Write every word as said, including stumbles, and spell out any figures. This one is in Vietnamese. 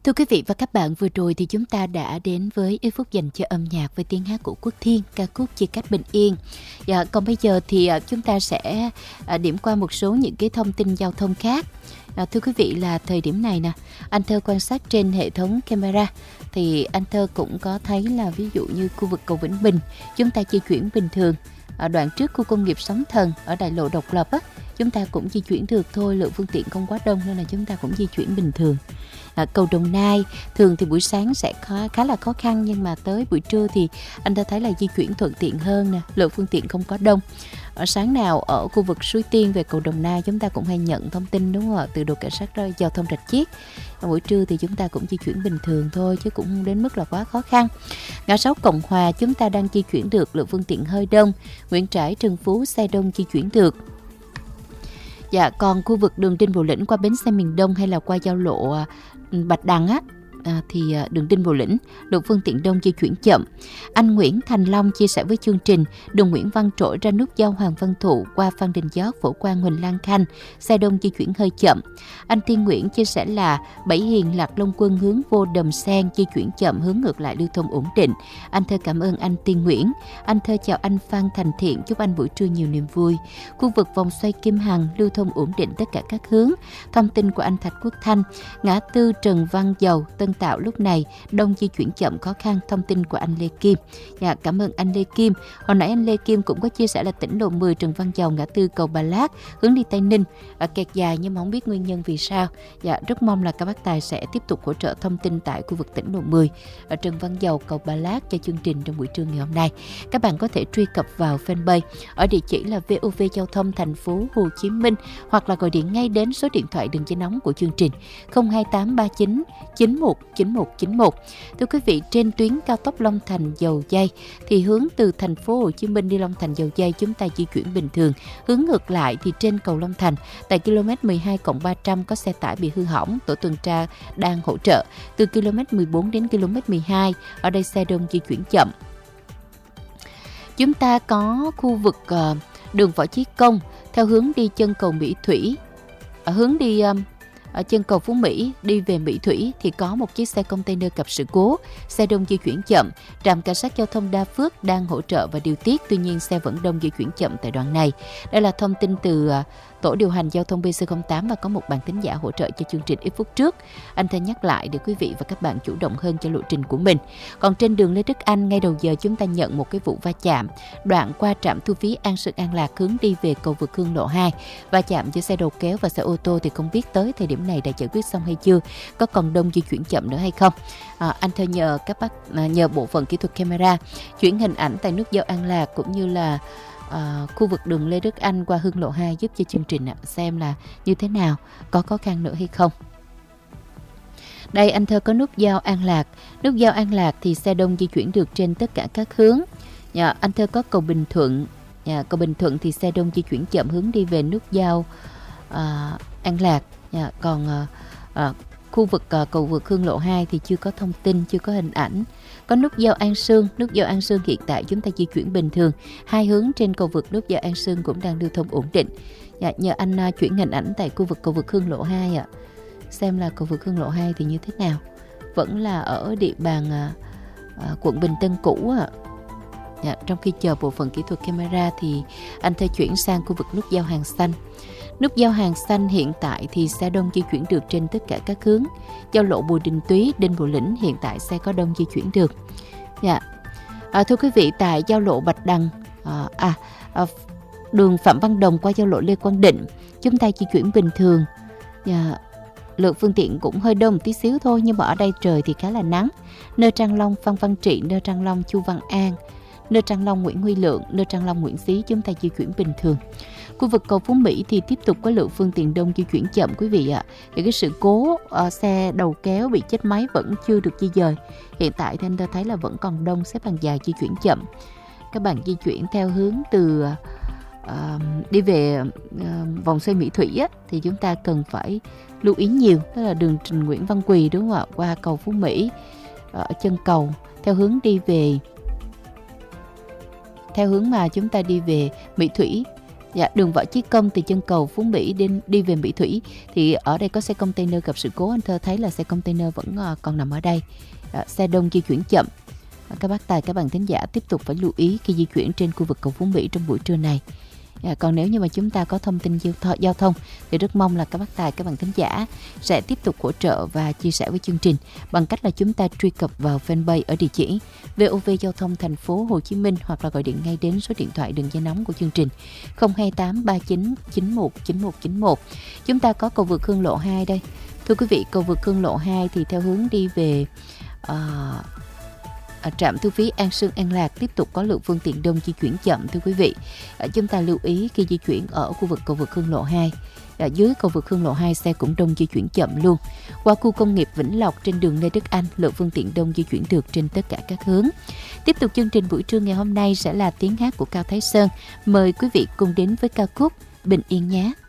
Thưa quý vị và các bạn, vừa rồi thì chúng ta đã đến với ít phút dành cho âm nhạc với tiếng hát của Quốc Thiên, ca khúc Chia Cách Bình Yên. Dạ, còn bây giờ thì chúng ta sẽ điểm qua một số những cái thông tin giao thông khác. À, thưa quý vị, là thời điểm này nè, anh Thơ quan sát trên hệ thống camera thì anh Thơ cũng có thấy là ví dụ như khu vực cầu Vĩnh Bình chúng ta di chuyển bình thường. Ở đoạn trước khu công nghiệp Sóng Thần ở đại lộ Độc Lập á, chúng ta cũng di chuyển được thôi, lượng phương tiện không quá đông nên là chúng ta cũng di chuyển bình thường. À, cầu Đồng Nai thường thì buổi sáng sẽ khá, khá là khó khăn, nhưng mà tới buổi trưa thì anh ta thấy là di chuyển thuận tiện hơn nè, lượng phương tiện không có đông. Ở sáng nào ở khu vực Suối Tiên về cầu Đồng Nai chúng ta cũng hay nhận thông tin, đúng không ạ, từ đội cảnh sát giao thông Rạch Chiếc. Ở buổi trưa thì chúng ta cũng di chuyển bình thường thôi, chứ cũng không đến mức là quá khó khăn. Ngã sáu Cộng Hòa chúng ta đang di chuyển được, lượng phương tiện hơi đông. Nguyễn Trãi, Trần Phú xe đông di chuyển được. Dạ, còn khu vực đường Đinh Bộ Lĩnh qua bến xe miền Đông hay là qua giao lộ Bạch Đằng á, À, thì đường Đinh Bộ Lĩnh lượng phương tiện đông di chuyển chậm. Anh Nguyễn Thành Long chia sẻ với chương trình đường Nguyễn Văn Trỗi ra nút giao Hoàng Văn Thụ qua Phan Đình Giót, Phổ Quang, Huỳnh Lan Khanh xe đông di chuyển hơi chậm. Anh Tiên Nguyễn chia sẻ là Bảy Hiền, Lạc Long Quân hướng vô Đầm Sen di chuyển chậm, hướng ngược lại lưu thông ổn định. Anh Thơ cảm ơn anh Tiên Nguyễn. Anh Thơ chào anh Phan Thành Thiện, chúc anh buổi trưa nhiều niềm vui. Khu vực vòng xoay Kim Hằng lưu thông ổn định tất cả các hướng. Thông tin của anh Thạch Quốc Thanh. Ngã tư Trần Văn Dầu, Tân Tạo lúc này đông di chuyển chậm khó khăn. Thông tin của anh Lê Kim. Dạ, cảm ơn anh Lê Kim. Hồi nãy anh Lê Kim cũng có chia sẻ là tỉnh lộ mười Trần Văn Dầu ngã tư cầu Bà Lát hướng đi Tây Ninh à, kẹt dài nhưng mà không biết nguyên nhân vì sao. Dạ, rất mong là các bác tài sẽ tiếp tục hỗ trợ thông tin tại khu vực tỉnh lộ mười ở Trần Văn Dầu cầu Bà Lát cho chương trình trong buổi trưa ngày hôm nay. Các bạn có thể truy cập vào fanpage ở địa chỉ là vê o vê Giao thông thành phố Hồ Chí Minh, hoặc là gọi điện ngay đến số điện thoại đường dây nóng của chương trình không hai tám ba chín chín một chín một chín một. Thưa quý vị, trên tuyến cao tốc Long Thành Dầu Giây thì hướng từ thành phố Hồ Chí Minh đi Long Thành Dầu Giây chúng ta di chuyển bình thường. Hướng ngược lại thì trên cầu Long Thành tại km mười hai cộng ba trăm có xe tải bị hư hỏng, tổ tuần tra đang hỗ trợ. Từ km mười bốn đến km mười hai ở đây xe đông di chuyển chậm. Chúng ta có khu vực uh, đường Võ Chí Công theo hướng đi chân cầu Mỹ Thủy, ở hướng đi um, ở chân cầu Phú Mỹ đi về Mỹ Thủy thì có một chiếc xe container gặp sự cố, xe đông di chuyển chậm. Trạm cảnh sát giao thông Đa Phước đang hỗ trợ và điều tiết, tuy nhiên xe vẫn đông di chuyển chậm tại đoạn này. Đây là thông tin từ uh, tổ điều hành giao thông bê xê không tám và có một bản tính giả hỗ trợ cho chương trình ít phút trước. Anh thân nhắc lại để quý vị và các bạn chủ động hơn cho lộ trình của mình. Còn trên đường Lê Đức Anh ngay đầu giờ chúng ta nhận một cái vụ va chạm đoạn qua trạm thu phí An Sơn An Lạc hướng đi về cầu vượt Hương Lộ hai. Va chạm giữa xe đầu kéo và xe ô tô thì không biết tới thời điểm này đã giải quyết xong hay chưa, có còn đông di chuyển chậm nữa hay không. À, anh thơ nhờ các bác à, nhờ bộ phận kỹ thuật camera chuyển hình ảnh tại nút giao An Lạc cũng như là À, khu vực đường Lê Đức Anh qua Hương Lộ hai giúp cho chương trình ạ, xem là như thế nào, có khó khăn nữa hay không. Đây, anh thơ có nút giao An Lạc. Nút giao An Lạc thì xe đông di chuyển được trên tất cả các hướng. Dạ, anh thơ có cầu Bình Thuận. Dạ, cầu Bình Thuận thì xe đông di chuyển chậm hướng đi về nút giao à, An Lạc. Dạ, còn à, à, khu vực à, cầu vượt Hương Lộ hai thì chưa có thông tin, chưa có hình ảnh. Có nút giao An Sương, nút giao An Sương hiện tại chúng ta di chuyển bình thường. Hai hướng trên cầu vượt nút giao An Sương cũng đang lưu thông ổn định. Dạ, nhờ anh uh, chuyển hình ảnh tại khu vực cầu vượt Hương Lộ hai ạ. Xem là cầu vượt Hương Lộ hai thì như thế nào. Vẫn là ở địa bàn uh, uh, quận Bình Tân cũ ạ. Dạ, trong khi chờ bộ phận kỹ thuật camera thì anh sẽ chuyển sang khu vực nút giao Hàng Xanh. Nút giao Hàng Xanh hiện tại thì xe đông di chuyển được trên tất cả các hướng. Giao lộ Bùi Đình Túy, Đinh Bộ Lĩnh hiện tại xe có đông di chuyển được. Dạ. À, thưa quý vị, tại giao lộ Bạch Đằng, à, à, à, đường Phạm Văn Đồng qua giao lộ Lê Quang Định, chúng ta di chuyển bình thường. Dạ. Lượng phương tiện cũng hơi đông một tí xíu thôi, nhưng mà ở đây trời thì khá là nắng. Nơ Trang Long, Phan Văn Trị, Nơ Trang Long, Chu Văn An, Nơ Trang Long, Nguyễn Huy Lượng, Nơ Trang Long, Nguyễn Xí chúng ta di chuyển bình thường. Khu vực cầu Phú Mỹ thì tiếp tục có lượng phương tiện đông di chuyển chậm quý vị ạ. Thì cái sự cố uh, xe đầu kéo bị chết máy vẫn chưa được di dời. Hiện tại thì anh ta thấy là vẫn còn đông, xếp hàng dài di chuyển chậm. Các bạn di chuyển theo hướng từ uh, đi về uh, vòng xoay Mỹ Thủy á, thì chúng ta cần phải lưu ý nhiều. Đó là đường Trình Nguyễn Văn Quỳ đúng không ạ? Qua cầu Phú Mỹ ở chân cầu theo hướng đi về theo hướng mà chúng ta đi về Mỹ Thủy Dạ, đường Võ Chí Công từ chân cầu Phú Mỹ đến đi về Mỹ Thủy thì ở đây có xe container gặp sự cố, anh Thơ thấy là xe container vẫn còn nằm ở đây. À, xe đông di chuyển chậm. À, các bác tài, các bạn thính giả tiếp tục phải lưu ý khi di chuyển trên khu vực cầu Phú Mỹ trong buổi trưa này. À, còn nếu như mà chúng ta có thông tin giao thông thì rất mong là các bác tài, các bạn thính giả sẽ tiếp tục hỗ trợ và chia sẻ với chương trình bằng cách là chúng ta truy cập vào fanpage ở địa chỉ vê o vê Giao thông Thành phố Hồ Chí Minh, hoặc là gọi điện ngay đến số điện thoại đường dây nóng của chương trình không hai tám ba chín chín một chín một chín một. Chúng ta có cầu vượt Hương Lộ hai đây. Thưa quý vị, cầu vượt Hương Lộ hai thì theo hướng đi về uh, À, trạm thu phí An Sương An Lạc tiếp tục có lượng phương tiện đông di chuyển chậm. Thưa quý vị, à, chúng ta lưu ý khi di chuyển ở khu vực cầu vượt Hương Lộ hai. À, dưới cầu vượt Hương Lộ hai xe cũng đông di chuyển chậm luôn. Qua khu công nghiệp Vĩnh Lộc trên đường Lê Đức Anh, lượng phương tiện đông di chuyển được trên tất cả các hướng. Tiếp tục chương trình buổi trưa ngày hôm nay sẽ là tiếng hát của Cao Thái Sơn. Mời quý vị cùng đến với ca khúc Bình Yên nhé.